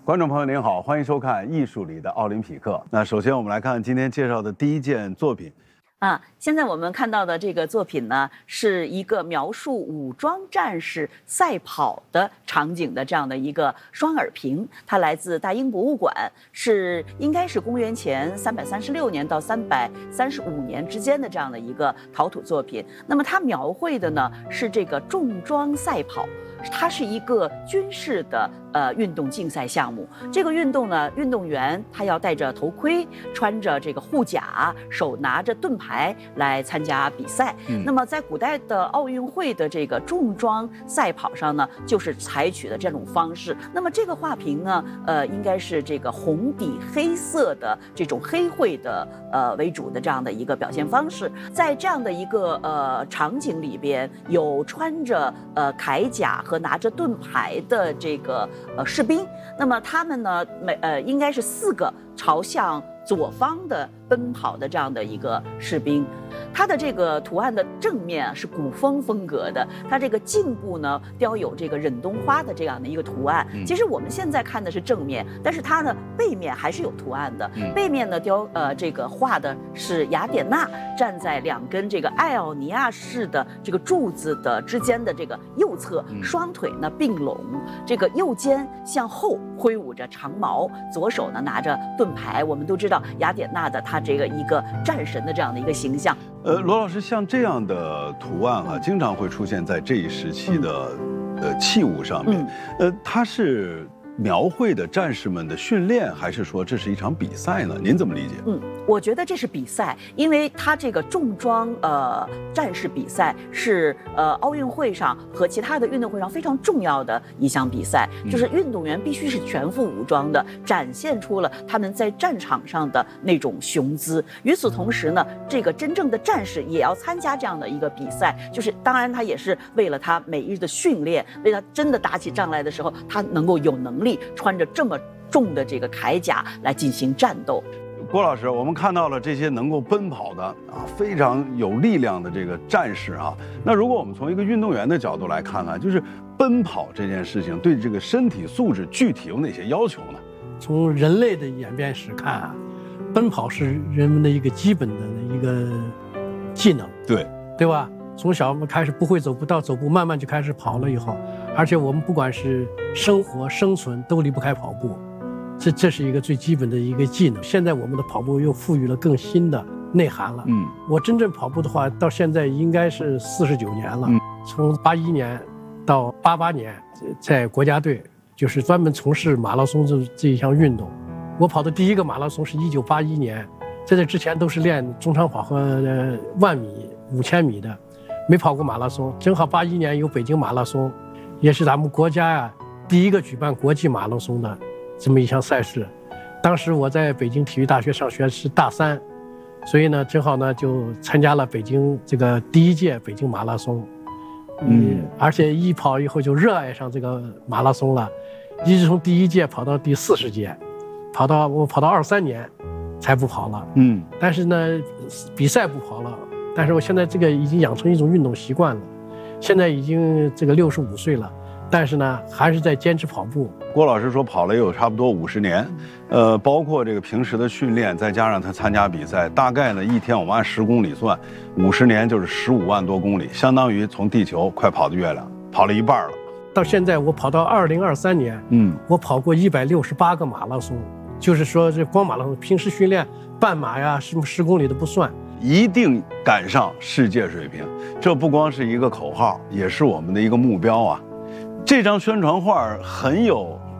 观众朋友您好，欢迎收看《艺术里的奥林匹克》。那首先我们来看今天介绍的第一件作品。 现在我们看到的这个作品呢，是一个描述武装战士赛跑的场景的这样的一个双耳屏，它来自大英博物馆，应该是公元前336年到335年之间的这样的一个陶土作品。那么它描绘的呢是这个重装赛跑。它是一个军事的运动竞赛项目。这个运动呢，运动员他要戴着头盔，穿着这个护甲，手拿着盾牌来参加比赛。那么在古代的奥运会的这个重装赛跑上呢，就是采取的这种方式。那么这个画屏呢，应该是这个红底黑色的这种黑绘的为主的这样的一个表现方式。在这样的一个场景里边，有穿着铠甲和拿着盾牌的这个士兵，那么他们呢应该是4个朝向左方的奔跑的这样的一个士兵。它的这个图案的正面是古风风格的，它这个颈部呢雕有这个忍冬花的这样的一个图案。其实我们现在看的是正面，但是它的背面还是有图案的。背面呢这个画的是雅典娜站在2根这个爱奥尼亚式的这个柱子的之间的这个右侧，双腿呢并拢，这个右肩向后挥舞着长矛，左手呢拿着盾牌。我们都知道雅典娜的她这个一个战神的这样的一个形象。 罗老师，像这样的图案经常会出现在这一时期的器物上面。它是描绘的战士们的训练，还是说这是一场比赛呢？您怎么理解？ 我觉得这是比赛，因为它这个重装战士比赛是奥运会上和其他的运动会上非常重要的一项比赛，就是运动员必须是全副武装的，展现出了他们在战场上的那种雄姿。与此同时呢，这个真正的战士也要参加这样的一个比赛，就是当然他也是为了他每日的训练，为他真的打起仗来的时候，他能够有能力穿着这么重的这个铠甲来进行战斗。 郭老师，我们看到了这些能够奔跑的非常有力量的这个战士那如果我们从一个运动员的角度来看看，就是奔跑这件事情对这个身体素质具体有哪些要求呢？ 从人类的演变史看奔跑是人们的一个基本的一个技能，对吧？从小我们开始不会走步，到走步慢慢就开始跑了以后，而且我们不管是生活生存都离不开跑步。这是一个最基本的一个技能。现在我们的跑步又赋予了更新的内涵了。我真正跑步的话，到现在应该是49年了。从81年到88年，在国家队就是专门从事马拉松这一项运动。我跑的第一个马拉松是1981年，在这之前都是练中长跑和10000米、5000米的，没跑过马拉松。正好81年有北京马拉松，也是咱们国家第一个举办国际马拉松的这么一项赛事。当时我在北京体育大学上学，是大3，所以呢正好呢就参加了北京这个第1届北京马拉松。而且一跑以后就热爱上这个马拉松了，一直从第1届跑到第40届，我跑到23年才不跑了。但是呢比赛不跑了，但是我现在这个已经养成一种运动习惯了，现在已经这个65岁了，但是呢还是在坚持跑步。 郭老师说跑了有差不多50年，包括这个平时的训练，再加上他参加比赛，大概呢一天我们按10公里算，50年就是15万多公里，相当于从地球快跑到月亮，跑了一半了。 到现在我跑到2023年，我跑过168个马拉松，就是说这光马拉松，平时训练半马呀什么10公里都不算， 一定赶上世界水平。这不光是一个口号，也是我们的一个目标啊。这张宣传画很有